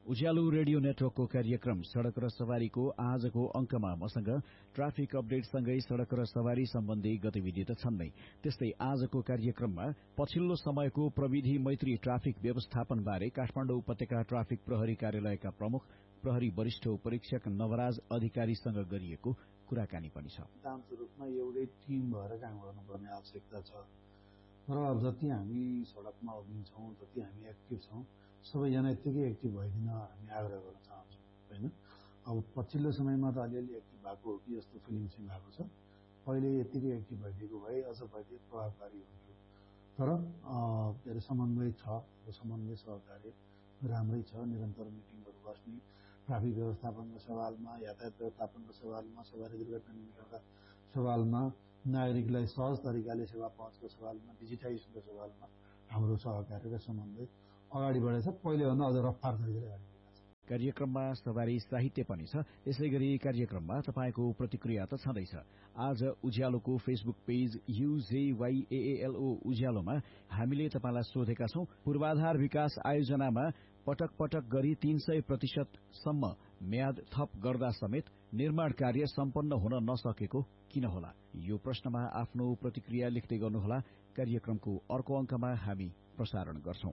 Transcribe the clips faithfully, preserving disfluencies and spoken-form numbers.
उज्यालो radio नेटवर्कको कार्यक्रम सड़क र सवारीको आजको अंकमा मसँग ट्राफिक अपडेटसँगै सड़क र सवारी सम्बन्धी गतिविधि त छन् नै। त्यस्तै आजको कार्यक्रममा पछिल्लो समयको प्रविधि मैत्री ट्राफिक व्यवस्थापन बारे काठमाडौँ उपत्यका ट्राफिक प्रहरी कार्यालयका प्रमुख प्रहरी वरिष्ठ परीक्षक नवराज अधिकारीसँग गरिएको कुराकानी पनि छ। दामको रूपमा एउटै टिम भएर काम गर्नुपर्ने आवश्यकता छ र जति हामी सड़कमा उभिन्छौं, जति हामी एक्टिभ छौं, सबैजना यत्तिकै एक्टिभ भइदिन हामी आग्रह गर्न चाहन्छौँ हैन। अब पछिल्लो समयमा त अलिअलि एक्टिभ भएको हो कि जस्तो फिलिङ चाहिँ भएको छ। पहिले यत्तिकै एक्टिभ भइदिएको भए अझ बढी प्रभावकारी हुन्थ्यो। तर अ समन्वय छ, समन्वय सहकार्य राम्रै छ। निरन्तर मिटिङहरू बस्ने, ट्राफिक व्यवस्थापनको सवालमा, यातायात व्यवस्थापनको सवालमा, सवारी दुर्घटना नियन्त्रणका सवालमा, नागरिकलाई सहज तरिकाले सेवा पहुँचको सवालमा, डिजिटाइजेसनको सवालमा हाम्रो सहकार्य र समन्वय अगाडि बढेछ। पहिलेभन्दा अझ रफ्तार तरिकाले अगाडि बढेको छ। कार्यक्रममा सवारी साहित्य पनि छ। यसैगरी कार्यक्रममा तपाईको प्रतिक्रिया त छँदैछ। आज उज्यालोको फेसबुक पेज युजेवाईएएलओ उज्यालोमा हामीले तपाईलाई सोधेका छौं, पूर्वाधार विकास आयोजनामा पटक पटक गरी तीन सय प्रतिशत सम्म म्याद थप गर्दा समेत निर्माण कार्य सम्पन्न हुन नसकेको किन होला? यो प्रश्नमा आफ्नो प्रतिक्रिया लेख्दै गर्नुहोला। कार्यक्रमको अर्को अंकमा हामी प्रसारण गर्छौं।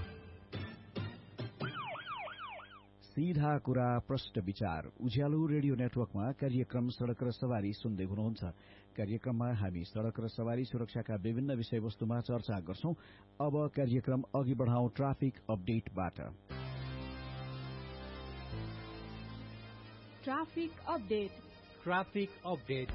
सीधा कुरा प्रश्न विचार उज्यालो रेडियो नेटवर्कमा कार्यक्रम सड़क र सवारी सुन्दै हुनुहुन्छ। कार्यक्रममा हामी सड़क र सवारी सुरक्षाका विभिन्न विषयवस्तुमा चर्चा गर्छौं। अब कार्यक्रम अघि बढ़ाउँ traffic अपडेटबाट। Traffic update traffic update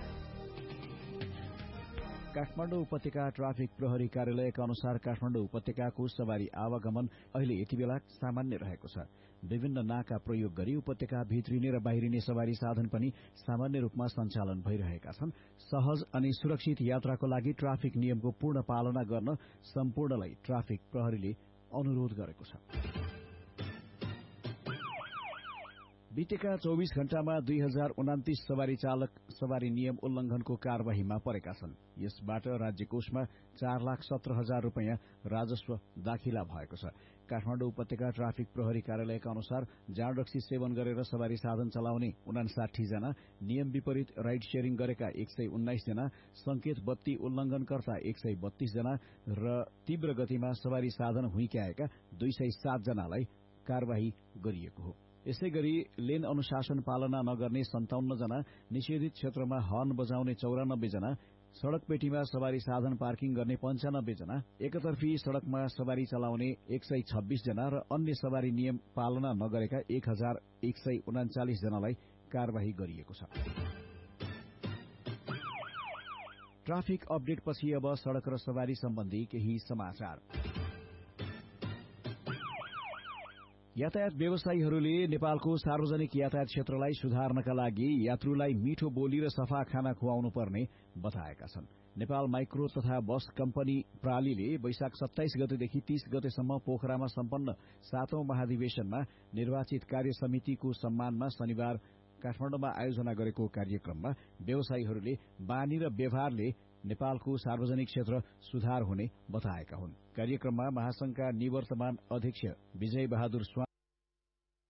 Kathmandu उपत्यका ट्राफिक प्रहरी कार्यालयका अनुसार काठमाडौँ उपत्यकाको सवारी आवागमन अहिले यति बेला सामान्य रहेको छ। विभिन्न नाका प्रयोग गरी उपत्यका भित्रिने र बाहिरिने सवारी साधन पनि सामान्य रूपमा सञ्चालन भइरहेका छन्। सहज अनि सुरक्षित यात्राको लागि ट्राफिक नियमको पूर्ण पालना गर्न सम्पूर्णलाई ट्राफिक प्रहरीले अनुरोध गरेको छ। बितेका चौबीस घण्टामा दुई हजार उनातिस सवारी चालक सवारी नियम उल्लंघनको कार्यवाहीमा परेका छन्। यसबाट राज्य कोषमा चार लाख सत्र हजार रूपियाँ राजस्व दाखिला भएको छ। काठमाडौँ उपत्यका ट्राफिक प्रहरी कार्यालयका अनुसार जाँड रक्सी सेवन गरेर सवारी साधन चलाउने उनासाठी जना, नियम विपरीत राइड शेयरिङ गरेका एक सय उन्नाइस जना, संकेत बत्ती उल्लंघनकर्ता एक सय बत्तीस जना र तीव्र गतिमा सवारी साधन हुइक्याएका दुई सय सात जनालाई कार्यवाही गरिएको हो। यसै गरी लेन अनुशासन पालना नगर्ने सन्ताउन्न जना, निषेधित क्षेत्रमा हर्न बजाउने चौरानब्बे जना, सड़क पेटीमा सवारी साधन पार्किङ गर्ने पञ्चानब्बे जना, एकतर्फी सड़कमा सवारी चलाउने एक सय छब्बीस जना र अन्य सवारी नियम पालना नगरेका एक हजार एक सय उनाचालिस जनालाई कार्यवाही गरिएको छ। ट्राफिक अपडेटपछि अब सड़क र सवारी सम्बन्धी केही समाचार। यातायात व्यवसायीहरूले नेपालको सार्वजनिक यातायात क्षेत्रलाई सुधार्नका लागि यात्रुलाई मिठो बोली र सफा खाना खुवाउनु पर्ने बताएका छन्। नेपाल माइक्रो तथा बस कम्पनी प्रालीले वैशाख सत्ताइस गतेदेखि तीस गतेसम्म पोखरामा सम्पन्न सातौं महाधिवेशनमा निर्वाचित कार्य समितिको सम्मानमा शनिबार काठमाडौँमा आयोजना गरेको कार्यक्रममा व्यवसायीहरूले बानी र व्यवहारले नेपालको सार्वजनिक क्षेत्र सुधार हुने बताएका हुन्। कार्यक्रममा महासंघका निवर्तमान अध्यक्ष विजय बहादुर